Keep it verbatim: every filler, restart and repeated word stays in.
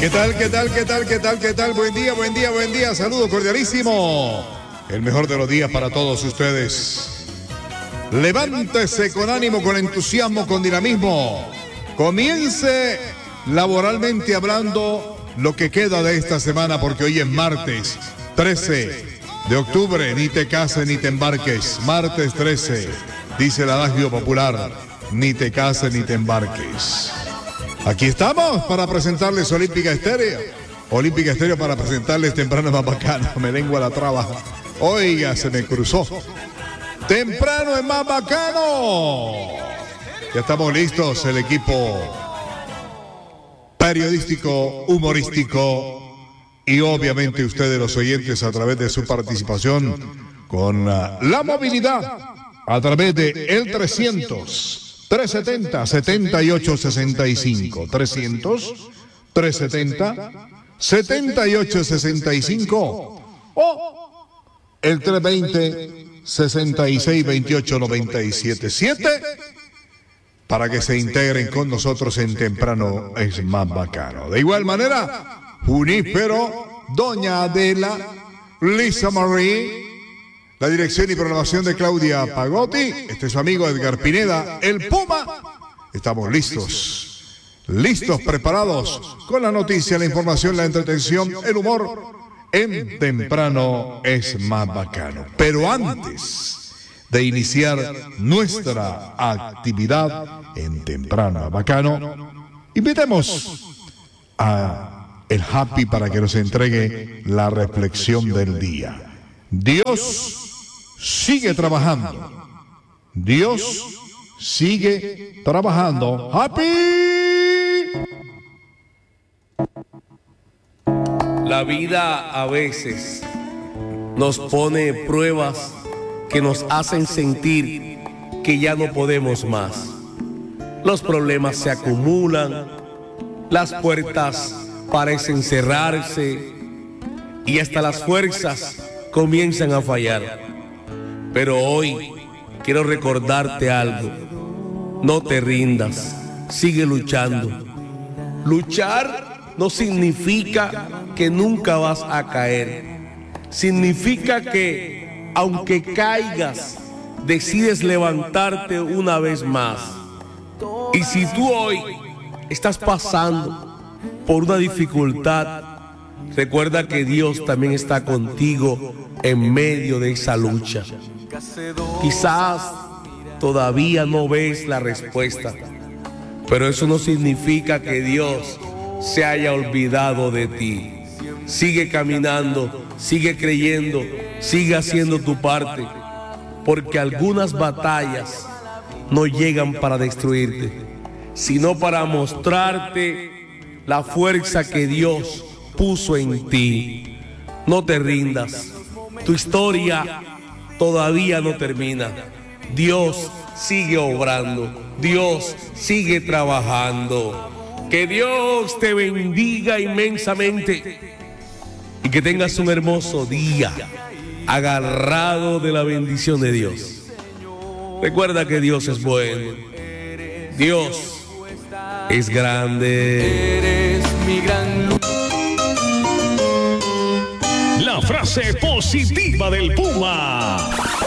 ¿Qué tal, qué tal, qué tal, qué tal, qué tal? Buen día, buen día, buen día. Saludo cordialísimo. El mejor de los días para todos ustedes. Levántese con ánimo, con entusiasmo, con dinamismo. Comience laboralmente hablando lo que queda de esta semana, porque hoy es martes trece de octubre. Ni te cases ni te embarques. Martes trece, dice el adagio popular. Ni te cases ni te embarques. Aquí estamos para presentarles Olímpica Estéreo. Olímpica Estéreo para presentarles Temprano es más bacano. Me lengua la traba. Oiga, se me cruzó. Temprano es más bacano. Ya estamos listos, el equipo periodístico, humorístico y obviamente ustedes los oyentes a través de su participación con uh, la movilidad a través de el trescientos trescientos setenta, setenta y ocho sesenta y cinco. trescientos, trescientos setenta, setenta y ocho sesenta y cinco o el trescientos veinte, sesenta y seis veintiocho noventa y siete siete para que se integren con nosotros en Temprano es más bacano. De igual manera, Junípero, Doña Adela, Lisa Marie, la dirección y programación de Claudia Pagotti. Este es su amigo Edgar Pineda, el Puma. Estamos listos, listos, preparados con la noticia, la información, la entretención, el humor. En Temprano es más bacano. Pero antes de iniciar nuestra actividad en Temprano es bacano, invitemos a el Happy para que nos entregue la reflexión del día. Dios sigue trabajando. Dios sigue trabajando. ¡Happy! La vida a veces nos pone pruebas que nos hacen sentir que ya no podemos más. Los problemas se acumulan, las puertas parecen cerrarse y hasta las fuerzas comienzan a fallar. Pero hoy quiero recordarte algo. No te rindas, sigue luchando. Luchar no significa que nunca vas a caer. Significa que aunque caigas, decides levantarte una vez más. Y si tú hoy estás pasando por una dificultad, recuerda que Dios también está contigo en medio de esa lucha. Quizás todavía no ves la respuesta, pero eso no significa que Dios se haya olvidado de ti. Sigue caminando, sigue creyendo, sigue haciendo tu parte, porque algunas batallas no llegan para destruirte, sino para mostrarte la fuerza que Dios puso en ti. No te rindas, tu historia todavía no termina. Dios sigue obrando, Dios sigue trabajando. Que Dios te bendiga inmensamente y que tengas un hermoso día agarrado de la bendición de Dios. Recuerda que Dios es bueno, Dios es grande. Eres mi gran luz. La frase positiva del Puma.